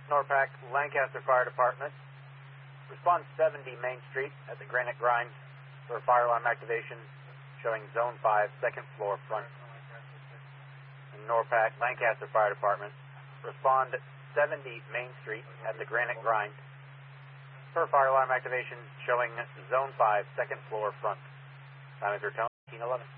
NORPAC, Lancaster Fire Department. Respond 70 Main Street at the Granite Grind for fire alarm activation showing Zone 5, second floor front. And NORPAC, Lancaster Fire Department. Respond 70 Main Street at the Granite Grind for fire alarm activation showing Zone 5, second floor front. Time is your tone, 1811.